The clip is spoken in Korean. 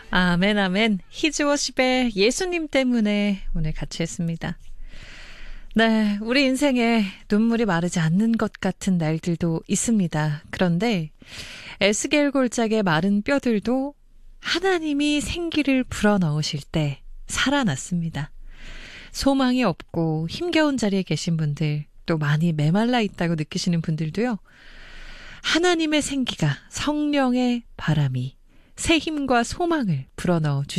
아멘, 아멘. 히즈워십의 예수님 때문에 오늘 같이 했습니다. 네, 우리 인생에 눈물이 마르지 않는 것 같은 날들도 있습니다. 그런데 에스겔 골짜기의 마른 뼈들도 하나님이 생기를 불어넣으실 때 살아났습니다. 소망이 없고 힘겨운 자리에 계신 분들, 또 많이 메말라 있다고 느끼시는 분들도요. 하나님의 생기가, 성령의 바람이 새 힘과 소망을 불어넣어 주십니다.